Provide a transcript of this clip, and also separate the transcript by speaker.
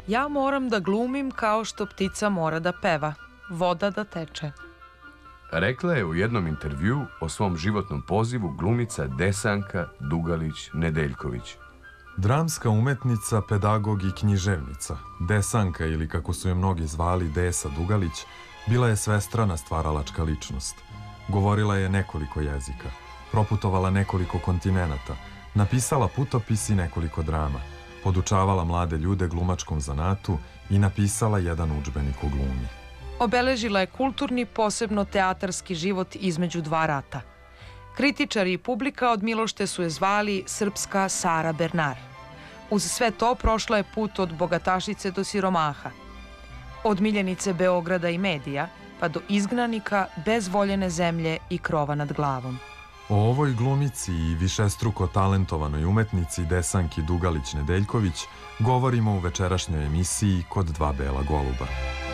Speaker 1: Ja moram da glumim kao što ptica mora da peva, voda da teče.
Speaker 2: Rekla je u jednom intervjuu o svom životnom pozivu glumica Desanka Dugalić-Nedeljković.
Speaker 3: Dramska umetnica, pedagog i književnica, Desanka ili kako su je mnogi zvali Desa Dugalić, bila je svestrana stvaralačka ličnost. Govorila je nekoliko jezika, proputovala nekoliko kontinenata, napisala putopis i nekoliko drama, podučavala mlade ljude glumačkom zanatu i napisala jedan udžbenik o glumi.
Speaker 1: Obeležila je kulturni, posebno teatarski život između dva rata. Kritičari i publika od Milošte su je zvali srpska Sara Bernard. Uz sve to prošla je put od bogatašice do siromaha. Od miljenice Beograda i medija, pa do izgnanika bez voljene zemlje i krova nad glavom.
Speaker 3: O ovoj glumici i višestruko talentovanoj umetnici Desanki Dugalić-Nedeljković govorimo u večerašnjoj emisiji Kod dva bela goluba.